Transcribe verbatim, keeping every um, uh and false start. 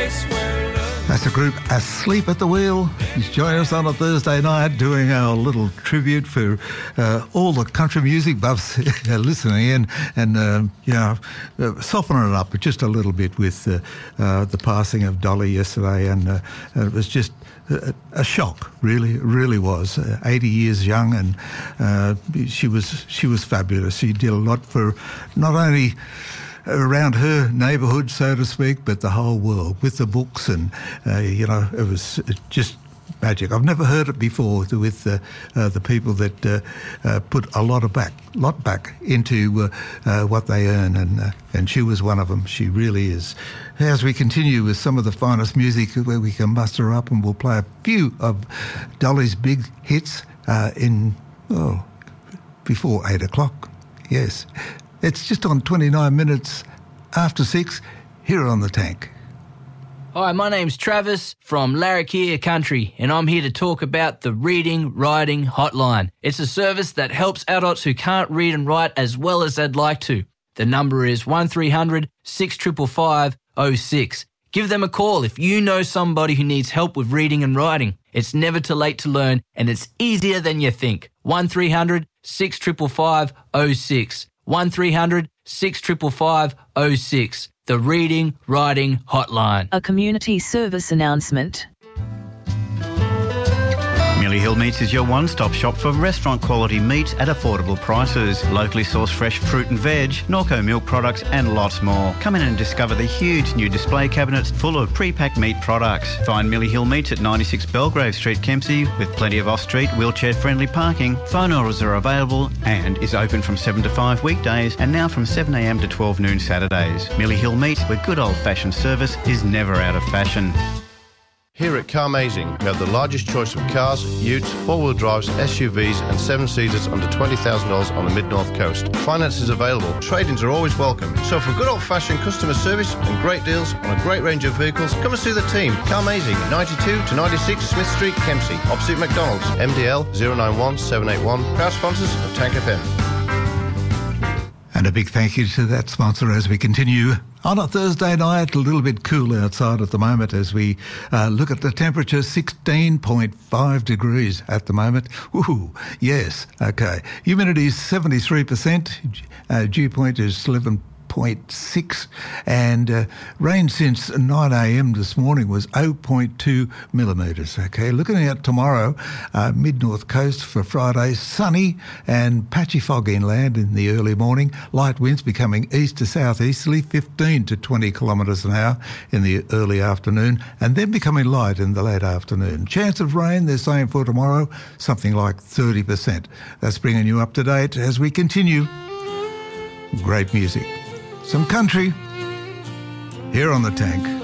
That's the group Asleep at the Wheel. Join us on a Thursday night doing our little tribute for uh, all the country music buffs listening in, and uh, you know, uh, softening it up just a little bit with uh, uh, the passing of Dolly yesterday, and uh, it was just a, a shock. Really, it really was. Uh, eighty years young, and uh, she was she was fabulous. She did a lot for not only around her neighbourhood, so to speak, but the whole world with the books, and uh, you know, it was just magic. I've never heard it before with uh, uh, the people that uh, uh, put a lot of back, lot back into uh, uh, what they earn, and uh, and she was one of them. She really is. As we continue with some of the finest music where we can muster up, and we'll play a few of Dolly's big hits uh, in oh before eight o'clock. Yes. It's just on twenty-nine minutes after six here on The Tank. Hi, my name's Travis from Larrakia Country, and I'm here to talk about the Reading Writing Hotline. It's a service that helps adults who can't read and write as well as they'd like to. The number is one three hundred, six five five, oh six. Give them a call if you know somebody who needs help with reading and writing. It's never too late to learn, and it's easier than you think. one three hundred, six five five, oh six. one three hundred, six five five, oh six. The Reading Writing Hotline. A community service announcement. Millie Hill Meats is your one-stop shop for restaurant quality meats at affordable prices. Locally sourced fresh fruit and veg, Norco milk products and lots more. Come in and discover the huge new display cabinets full of pre-packed meat products. Find Millie Hill Meats at ninety-six Belgrave Street, Kempsey, with plenty of off-street wheelchair-friendly parking. Phone orders are available and is open from seven to five weekdays and now from seven a m to twelve noon Saturdays. Millie Hill Meats, where good old-fashioned service is never out of fashion. Here at Carmazing, we have the largest choice of cars, utes, four-wheel drives, S U Vs and seven-seaters under twenty thousand dollars on the Mid-North Coast. Finance is available. Trade-ins are always welcome. So for good old-fashioned customer service and great deals on a great range of vehicles, come and see the team. Carmazing, ninety-two to ninety-six Smith Street, Kempsey, opposite McDonald's. M D L zero nine one seven eight one. Proud sponsors of Tank F M. And a big thank you to that sponsor as we continue on a Thursday night. A little bit cool outside at the moment as we uh, look at the temperature, sixteen point five degrees at the moment. Woohoo, yes, okay. Humidity is seventy-three percent, uh, dew point is eleven point six, and uh, rain since nine a m this morning was zero point two millimetres. Okay, looking at tomorrow, uh, mid-north coast for Friday, sunny and patchy fog inland in the early morning. Light winds becoming east to southeasterly, fifteen to twenty kilometres an hour in the early afternoon, and then becoming light in the late afternoon. Chance of rain, they're saying for tomorrow, something like thirty percent. That's bringing you up to date as we continue. Great music. Some country here on The Tank.